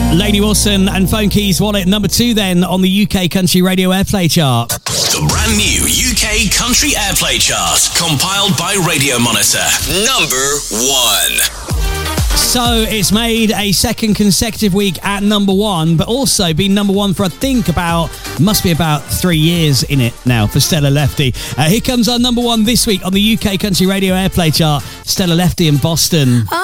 Lainey Wilson and Phone Keys Wallet, number 2 then on the UK Country Radio Airplay chart. The brand new UK Country Airplay chart, compiled by Radio Monitor. Number 1. So it's made a second consecutive week at number 1, but also been number 1 for I think must be about 3 years in it now for Stella Lefty. Here comes our number 1 this week on the UK Country Radio Airplay chart, Stella Lefty in Boston.